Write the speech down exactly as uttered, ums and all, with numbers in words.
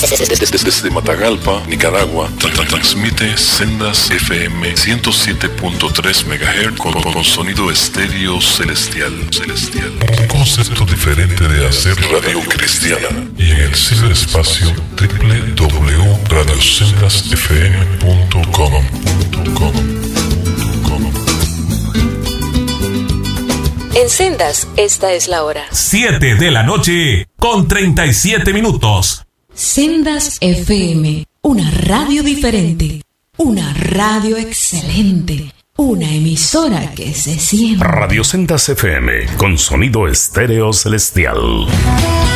Desde, desde Matagalpa, Nicaragua, transmite Sendas F M ciento siete punto tres megahertz con, con sonido estéreo celestial. celestial. Un concepto diferente de hacer radio cristiana. Y en el ciberespacio doble u doble u doble u punto radio sendas f m punto com. En Sendas, esta es la hora. siete de la noche con treinta y siete minutos. Sendas F M, una radio diferente, una radio excelente, una emisora que se siente. Radio Sendas F M, con sonido estéreo celestial.